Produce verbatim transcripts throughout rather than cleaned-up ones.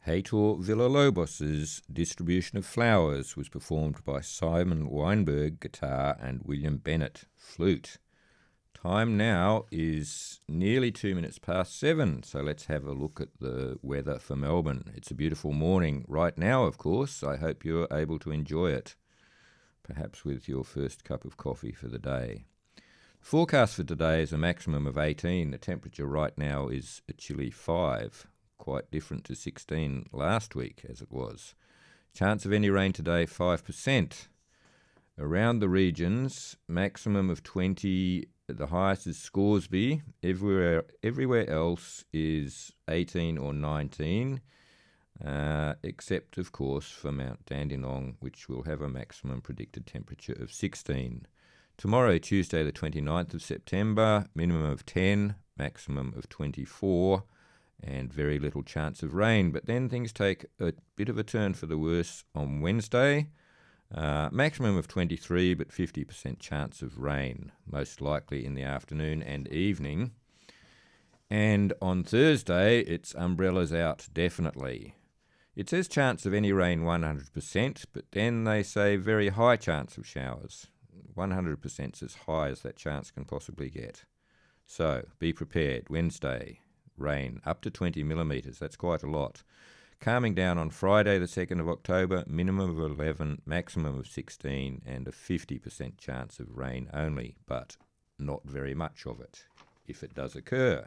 Heitor Villa-Lobos's Distribution of Flowers was performed by Simon Weinberg, guitar, and William Bennett, flute. Time now is nearly two minutes past seven, so let's have a look at the weather for Melbourne. It's a beautiful morning right now, of course. I hope you're able to enjoy it, perhaps with your first cup of coffee for the day. The forecast for today is a maximum of eighteen. The temperature right now is a chilly five, quite different to sixteen last week as it was. Chance of any rain today, five percent. Around the regions, maximum of twenty. The highest is Scoresby. Everywhere, everywhere else is eighteen or nineteen, uh, except, of course, for Mount Dandenong, which will have a maximum predicted temperature of sixteen. Tomorrow, Tuesday, the twenty-ninth of September, minimum of ten, maximum of twenty-four, and very little chance of rain. But then things take a bit of a turn for the worse on Wednesday. Uh, maximum of twenty-three, but fifty percent chance of rain, most likely in the afternoon and evening. And on Thursday, it's umbrellas out definitely. It says chance of any rain one hundred percent, but then they say very high chance of showers. one hundred percent is as high as that chance can possibly get. So be prepared. Wednesday, rain up to twenty millimetres. That's quite a lot. Calming down on Friday, the second of October, minimum of eleven, maximum of sixteen, and a fifty percent chance of rain only, but not very much of it, if it does occur.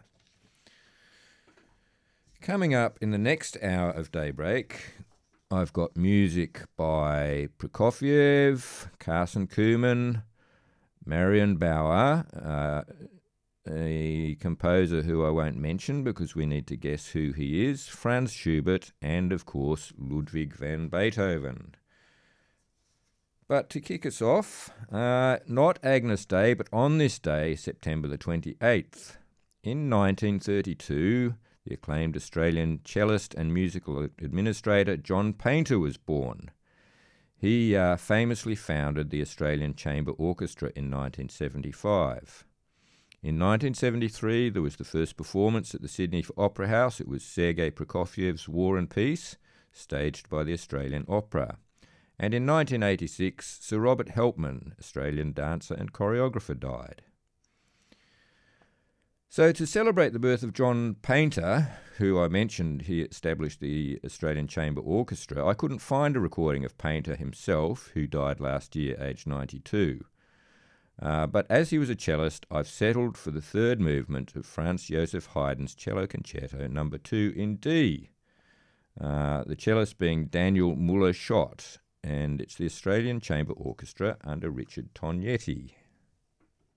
Coming up in the next hour of Daybreak, I've got music by Prokofiev, Carson Kuhlman, Marion Bauer, uh, a composer who I won't mention because we need to guess who he is, Franz Schubert, and of course Ludwig van Beethoven. But to kick us off, uh, not Agnes Day, but on this day, September the twenty-eighth, in nineteen thirty-two, the acclaimed Australian cellist and musical administrator John Painter was born. He uh, famously founded the Australian Chamber Orchestra in nineteen seventy-five. In nineteen seventy-three, there was the first performance at the Sydney Opera House. It was Sergei Prokofiev's War and Peace, staged by the Australian Opera. And in nineteen eighty-six, Sir Robert Helpman, Australian dancer and choreographer, died. So to celebrate the birth of John Painter, who I mentioned he established the Australian Chamber Orchestra, I couldn't find a recording of Painter himself, who died last year aged ninety-two. Uh, but as he was a cellist, I've settled for the third movement of Franz Joseph Haydn's Cello Concerto number two in D, uh, the cellist being Daniel Muller-Schott, and it's the Australian Chamber Orchestra under Richard Tognetti.